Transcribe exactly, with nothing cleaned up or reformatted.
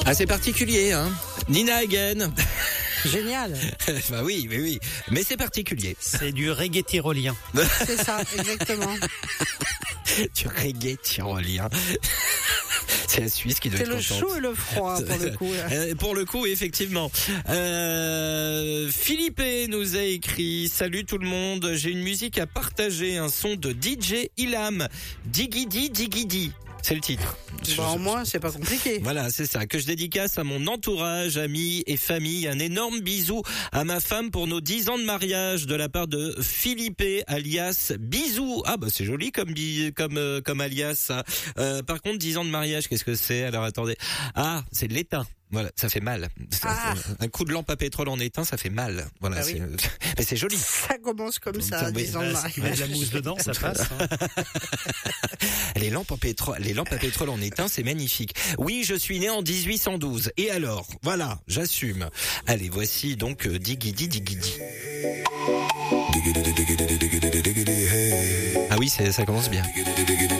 Ah, c'est particulier, hein. Nina Hagen. Génial. Bah oui, oui, oui. Mais c'est particulier. C'est du reggae tyrolien. C'est ça, exactement. Du reggae tyrolien. C'est la Suisse qui doit C'est être le contente. chaud et le froid pour le coup. Euh, pour le coup, effectivement. Euh, Philippe nous a écrit: salut tout le monde, j'ai une musique à partager, un son de D J Ilham. Digidi Digidi. C'est le titre. Bah, au moins, c'est pas compliqué. Voilà, c'est ça, que je dédicace à mon entourage, amis et famille. Un énorme bisou à ma femme pour nos dix ans de mariage de la part de Philippe, alias Bisou. Ah bah c'est joli comme bi- comme euh, comme alias ça. Euh, par contre, dix ans de mariage, qu'est-ce que c'est? Alors attendez. Ah, c'est de l'étain. Voilà, ça fait mal. Ça, Ah. Un coup de lampe à pétrole en étain, ça fait mal. Voilà, Ah oui. c'est mais c'est joli. Ça commence comme ça, Ça, oui. disons le Ah, si tu mets de la mousse dedans, ça passe. Hein. Les lampes en pétrole, les lampes à pétrole en étain, c'est magnifique. Oui, je suis né en dix-huit cent douze. Et alors, voilà, j'assume. Allez, voici donc euh, Digidi Digidi. Ah oui, c'est, ça commence bien.